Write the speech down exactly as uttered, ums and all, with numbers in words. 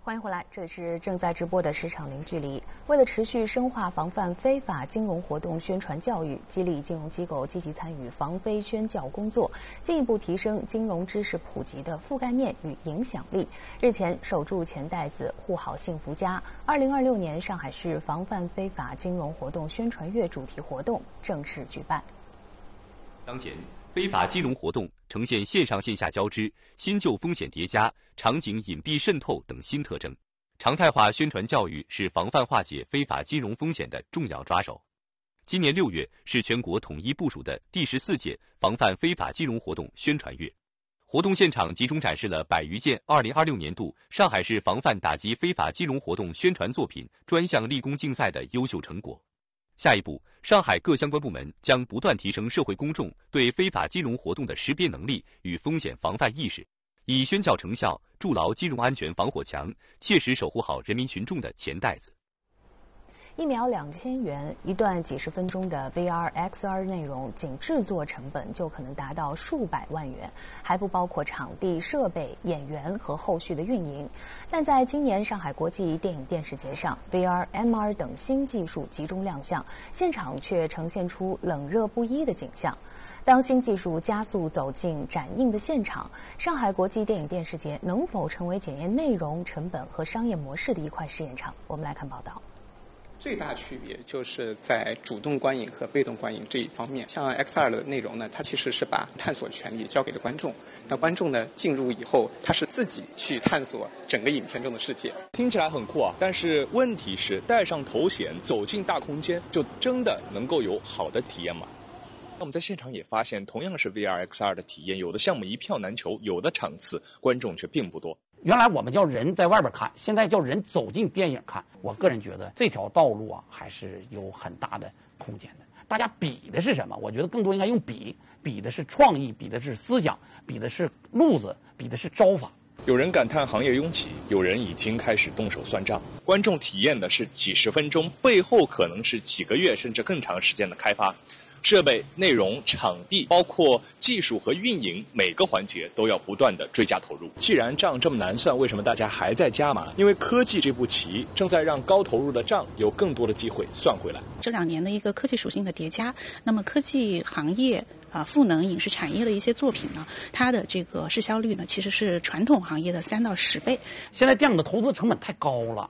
欢迎回来，这里是正在直播的市场零距离。为了持续深化防范非法金融活动宣传教育，激励金融机构积极参与防非宣教工作，进一步提升金融知识普及的覆盖面与影响力。日前，守住钱袋子，护好幸福家。二零二六年上海市防范非法金融活动宣传月主题活动正式举办。 当前，非法金融活动呈现线上线下交织、新旧风险叠加、场景隐蔽渗透等新特征。常态化宣传教育是防范化解非法金融风险的重要抓手。今年六月是全国统一部署的第十四届防范非法金融活动宣传月。活动现场集中展示了百余件二零二六年度上海市防范打击非法金融活动宣传作品专项立功竞赛的优秀成果。下一步，上海各相关部门将不断提升社会公众对非法金融活动的识别能力与风险防范意识，以宣教成效，筑牢金融安全防火墙，切实守护好人民群众的钱袋子。 一秒两千元，一段几十分钟的 V R X R 内容，仅制作成本就可能达到数百万元，还不包括场地、设备、演员和后续的运营。但在今年上海国际电影电视节上 ，V R、M R 等新技术集中亮相，现场却呈现出冷热不一的景象。当新技术加速走进展映的现场，上海国际电影电视节能否成为检验内容、成本和商业模式的一块试验场？我们来看报道。 最大区别就是在主动观影和被动观影这一方面。像 X R 的内容呢，它其实是把探索权利交给了观众。那观众呢进入以后，他是自己去探索整个影片中的世界。 听起来很酷啊，但是问题是戴上头显走进大空间，就真的能够有好的体验吗？那我们在现场也发现，同样是 V R X R 的体验，有的项目一票难求，有的场次观众却并不多。 原来我们叫人在外边看，现在叫人走进电影看。我个人觉得这条道路啊，还是有很大的空间的。大家比的是什么？我觉得更多应该用比，比的是创意，比的是思想，比的是路子，比的是招法。 有人感叹行业拥挤，有人已经开始动手算账。观众体验的是几十分钟，背后可能是几个月甚至更长时间的开发。设备、内容、场地，包括技术和运营，每个环节都要不断的追加投入。既然账这么难算，为什么大家还在加码？因为科技这步棋正在让高投入的账有更多的机会算回来。 这两年的一个科技属性的叠加，那么科技行业啊，赋能影视产业的一些作品呢，它的这个市销率呢，其实是传统行业的三到十倍。 现在电影的投资成本太高了。